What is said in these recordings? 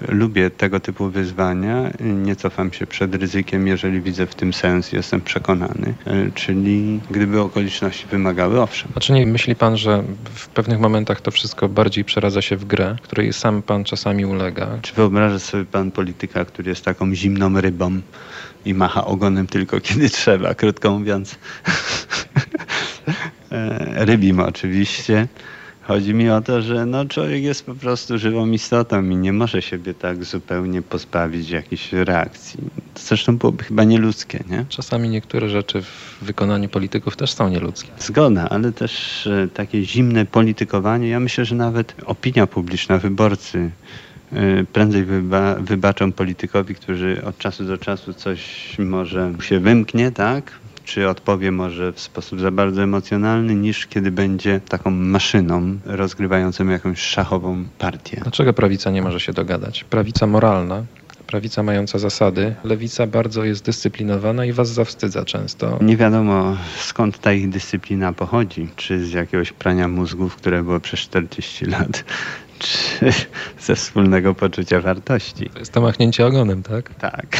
lubię tego typu wyzwania, nie cofam się przed ryzykiem, jeżeli widzę w tym sens, jestem przekonany. Czyli gdyby okoliczności wymagały, owszem. A czy nie myśli pan, że w pewnych momentach to wszystko bardziej przeradza się w grę, której sam pan czasami ulega? Czy wyobraża sobie pan polityka, który jest taką zimną rybą i macha ogonem tylko kiedy trzeba, krótko mówiąc? Rybim oczywiście. Chodzi mi o to, że człowiek jest po prostu żywą istotą i nie może siebie tak zupełnie pozbawić jakiejś reakcji. To zresztą byłoby chyba nieludzkie, nie? Czasami niektóre rzeczy w wykonaniu polityków też są nieludzkie. Zgoda, ale też takie zimne politykowanie, ja myślę, że nawet opinia publiczna, wyborcy prędzej wybaczą politykowi, który od czasu do czasu coś może się wymknie, tak? Czy odpowie może w sposób za bardzo emocjonalny, niż kiedy będzie taką maszyną rozgrywającą jakąś szachową partię. Dlaczego prawica nie może się dogadać? Prawica moralna, prawica mająca zasady, lewica bardzo jest dyscyplinowana i was zawstydza często. Nie wiadomo, skąd ta ich dyscyplina pochodzi. Czy z jakiegoś prania mózgów, które było przez 40 lat, czy ze wspólnego poczucia wartości. To jest to machnięcie ogonem, tak? Tak.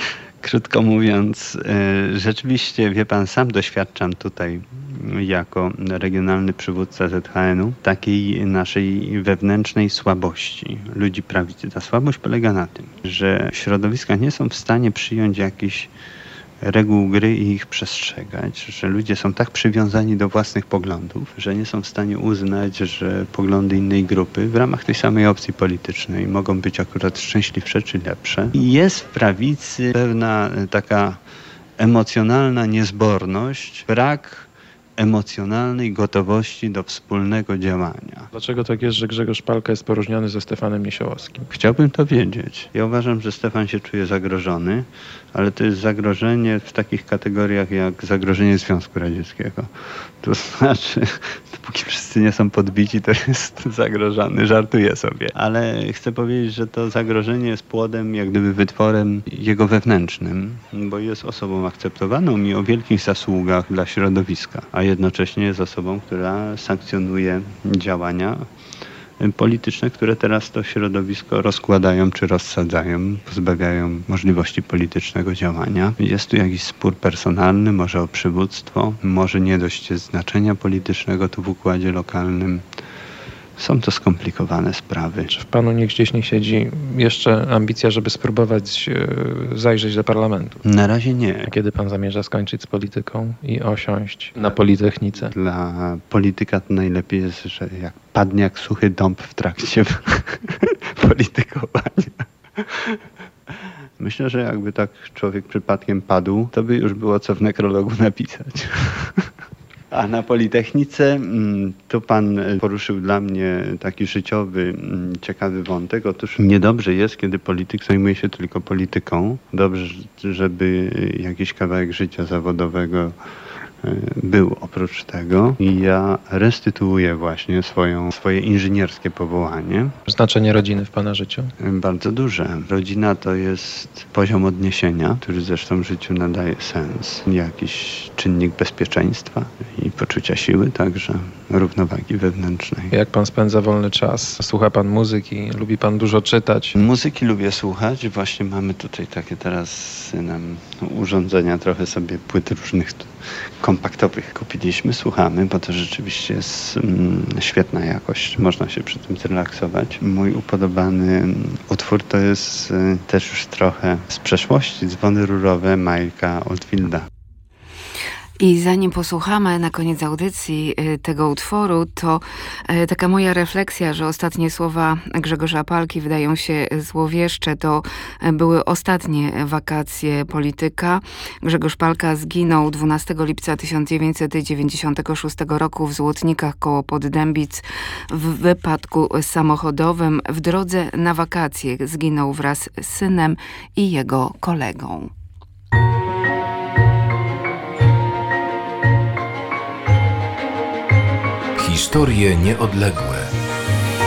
Krótko mówiąc, rzeczywiście, wie pan, sam doświadczam tutaj jako regionalny przywódca ZHN-u takiej naszej wewnętrznej słabości ludzi prawicy. Ta słabość polega na tym, że środowiska nie są w stanie przyjąć jakichś reguł gry i ich przestrzegać, że ludzie są tak przywiązani do własnych poglądów, że nie są w stanie uznać, że poglądy innej grupy w ramach tej samej opcji politycznej mogą być akurat szczęśliwsze czy lepsze. I jest w prawicy pewna taka emocjonalna niezborność, brak emocjonalnej gotowości do wspólnego działania. Dlaczego tak jest, że Grzegorz Palka jest poróżniony ze Stefanem Niesiołowskim? Chciałbym to wiedzieć. Ja uważam, że Stefan się czuje zagrożony, ale to jest zagrożenie w takich kategoriach jak zagrożenie Związku Radzieckiego. To znaczy, dopóki wszyscy nie są podbici, to jest zagrożony. Żartuję sobie. Ale chcę powiedzieć, że to zagrożenie jest płodem, jak gdyby wytworem jego wewnętrznym, bo jest osobą akceptowaną i o wielkich zasługach dla środowiska, a jednocześnie jest osobą, która sankcjonuje działania polityczne, które teraz to środowisko rozkładają czy rozsadzają, pozbawiają możliwości politycznego działania. Jest tu jakiś spór personalny, może o przywództwo, może nie dość jest znaczenia politycznego tu w układzie lokalnym. Są to skomplikowane sprawy. Czy w panu gdzieś nie siedzi jeszcze ambicja, żeby spróbować zajrzeć do parlamentu? Na razie nie. A kiedy pan zamierza skończyć z polityką i osiąść na Politechnice? Dla polityka to najlepiej jest, że jak padnie jak suchy dąb w trakcie politykowania. Myślę, że jakby tak człowiek przypadkiem padł, to by już było co w nekrologu napisać. A na Politechnice tu pan poruszył dla mnie taki życiowy, ciekawy wątek. Otóż niedobrze jest, kiedy polityk zajmuje się tylko polityką. Dobrze, żeby jakiś kawałek życia zawodowego był oprócz tego. I ja restytuuję właśnie swoje inżynierskie powołanie. Znaczenie rodziny w pana życiu? Bardzo duże. Rodzina to jest poziom odniesienia, który zresztą życiu nadaje sens. Jakiś czynnik bezpieczeństwa i poczucia siły, także równowagi wewnętrznej. Jak pan spędza wolny czas? Słucha pan muzyki? Lubi pan dużo czytać? Muzyki lubię słuchać. Właśnie mamy tutaj takie teraz z synem urządzenia, trochę sobie płyt różnych kompaktowych kupiliśmy, słuchamy, bo to rzeczywiście jest świetna jakość. Można się przy tym zrelaksować. Mój upodobany utwór to jest też już trochę z przeszłości. Dzwony rurowe Majka Oldfielda. I zanim posłuchamy na koniec audycji tego utworu, to taka moja refleksja, że ostatnie słowa Grzegorza Palki wydają się złowieszcze. To były ostatnie wakacje polityka. Grzegorz Palka zginął 12 lipca 1996 roku w Złotnikach koło Poddębic w wypadku samochodowym. W drodze na wakacje zginął wraz z synem i jego kolegą. Historie nieodległe.